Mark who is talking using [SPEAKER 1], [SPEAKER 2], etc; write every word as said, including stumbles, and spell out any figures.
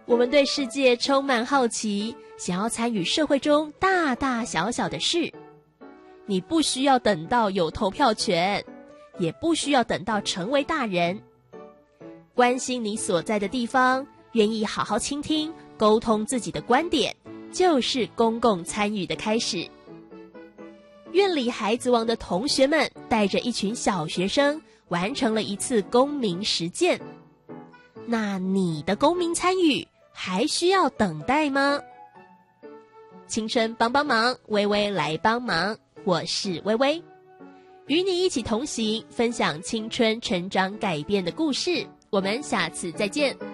[SPEAKER 1] 我们对世界充满好奇，想要参与社会中大大小小的事。你不需要等到有投票权，也不需要等到成为大人。关心你所在的地方，愿意好好倾听，沟通自己的观点，就是公共参与的开始。院里孩子王的同学们带着一群小学生，完成了一次公民实践。那你的公民参与还需要等待吗？青春帮帮忙，微微来帮忙，我是微微，与你一起同行，分享青春成长改变的故事。我们下次再见。